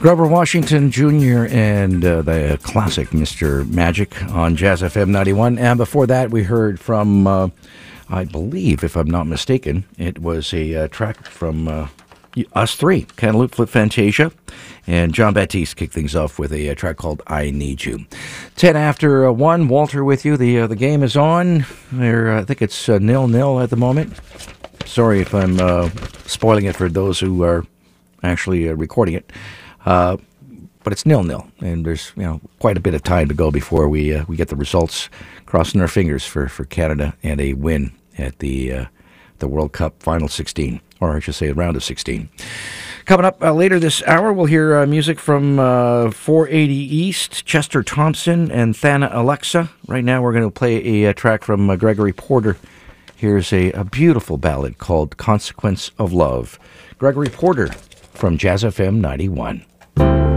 Grover Washington Jr. and the classic Mr. Magic on Jazz FM 91. And before that, we heard from, I believe, if I'm not mistaken, it was a track from us three, Cantaloupe Flip Fantasia. And John Baptiste kicked things off with a track called I Need You. 10 after 1, Walter with you. The game is on. I think it's 0-0 at the moment. Sorry if I'm spoiling it for those who are actually recording it. But it's 0-0, and there's quite a bit of time to go before we get the results. Crossing our fingers for Canada and a win at the World Cup Final 16, or I should say round of 16. Coming up later this hour, we'll hear music from 480 East, Chester Thompson, and Thana Alexa. Right now we're going to play a track from Gregory Porter. Here's a beautiful ballad called Consequence of Love. Gregory Porter from Jazz FM 91.